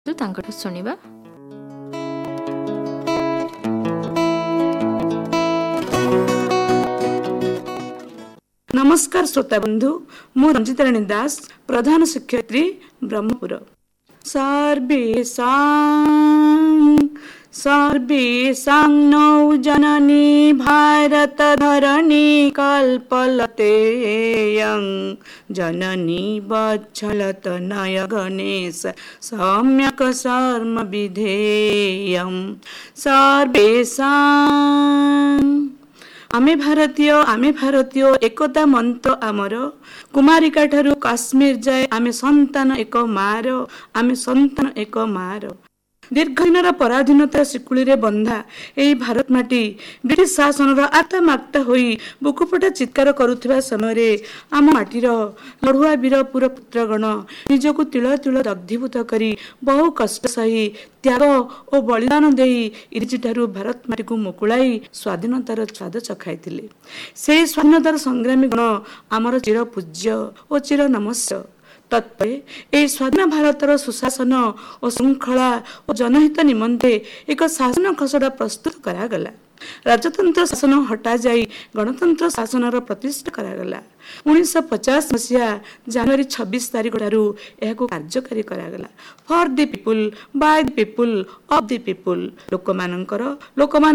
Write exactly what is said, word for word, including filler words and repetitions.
ତାଙ୍କଠୁ ଶୁଣିବା। नमस्कार श्रोता बंधु, मु रंजिता राणी दास, प्रधान शिक्षयित्री ब्रह्मपुर। सर्वेषां सर्वेषां नौ जननी भारत धरणी कल्पलतेयं जननी वत्सलत नय गणेश सम्यक शर्म विधेयं सर्वेषां। आमे भारतीय आमे भारतीय एकता मंत्र आमर कुमारिका ठारू काश्मीर जाए आमे संतान एक मार आमे संतान एक मार। दीर्घ दिनर पराधीनता शिकुली रे बंधा एई भारत माटी ब्रिटिश शासन आत्माक्ता होई बुकुपटा चित्कार करुथिबा समय रे आम माटीर लड़ुआ वीर पुर पुत्रगण निजको तिल तिल दग्धीभूत करी बहु कष्ट सही त्याग और बलिदान देई इरिजिठारू भारत माटी को मुकुलाई स्वाधीनतार स्वाद चखाइथिले। से स्वाधीनतार संग्रामी गण आमर चिर पूज्य और चिर नमस्य। तत्परे ए स्वाधीन भारतर सुशासन और श्रृंखला और जनहित निमंते एक शासन खसड़ा प्रस्तुत करागला। राजतंत्र शासन हटा जाई गणतंत्र शासन प्रतिष्ठा करागला। उन्नीस पचास मसीहा जनवरी छब्बीस तारीख ठारू एहाको कार्यकारी करागला। For the people by the people of the people लोकमानंकर Lokmanya